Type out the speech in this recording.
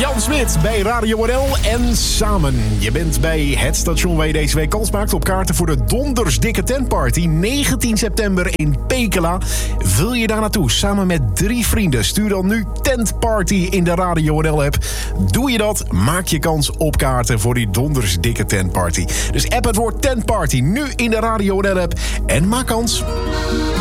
Jan Smit bij Radio NL en Samen. Je bent bij het station waar je deze week kans maakt op kaarten voor de Dondersdikke Tentparty. 19 september in Pekela. Wil je daar naartoe samen met 3 vrienden? Stuur dan nu Tentparty in de Radio NL app. Doe je dat, maak je kans op kaarten voor die Dondersdikke Tentparty. Dus app het woord Tentparty nu in de Radio NL app en maak kans.